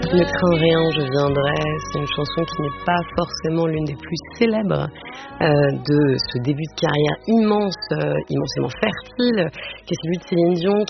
Ne crains rien, je viendrai. C'est une chanson qui n'est pas forcément l'une des plus célèbres de ce début de carrière immense, immensément fertile, qui est celui de Céline Dion,